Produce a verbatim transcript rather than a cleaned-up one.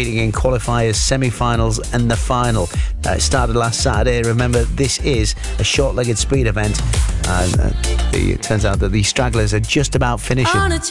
competing in qualifiers, semi-finals and the final. Uh, it started last Saturday. Remember, this is a short-legged speed event, and uh, the, it turns out that the stragglers are just about finishing.